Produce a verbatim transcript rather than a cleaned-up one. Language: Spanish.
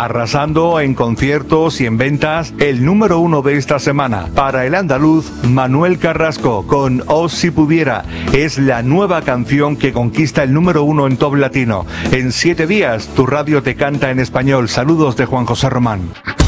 arrasando en conciertos y en ventas, el número uno de esta semana para el andaluz Manuel Carrasco con Oh Si Pudiera. Es la nueva canción que conquista el número uno en Top Latino. En siete días tu radio te canta en español. Saludos de Juan José Román.